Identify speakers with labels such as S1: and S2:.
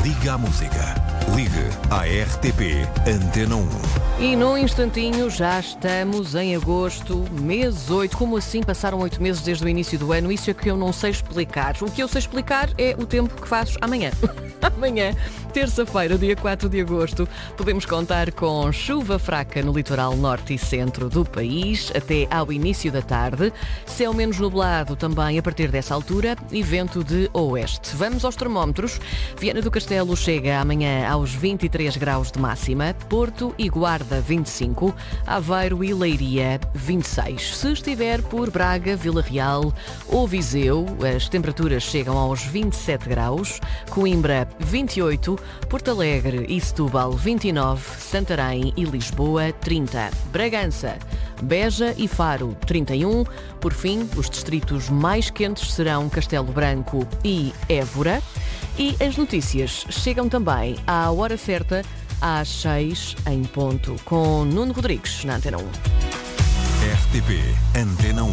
S1: Liga à música. Ligue à RTP Antena 1.
S2: E num instantinho já estamos em agosto, mês 8. Como assim passaram 8 meses desde o início do ano? Isso é que eu não sei explicar. O que eu sei explicar é o tempo que faz amanhã. Amanhã, terça-feira, dia 4 de agosto, podemos contar com chuva fraca no litoral norte e centro do país até ao início da tarde. Céu menos nublado também a partir dessa altura e vento de oeste. Vamos aos termómetros. Viana do Castelo chega amanhã aos 23 graus de máxima. Porto e Guarda, 25. Aveiro e Leiria, 26. Se estiver por Braga, Vila Real ou Viseu, as temperaturas chegam aos 27 graus. Coimbra, 28, Porto Alegre e Setúbal 29, Santarém e Lisboa 30, Bragança, Beja e Faro 31. Por fim, os distritos mais quentes serão Castelo Branco e Évora. E as notícias chegam também à hora certa, às 6 em ponto, com Nuno Rodrigues na Antena 1.
S1: RTP Antena 1.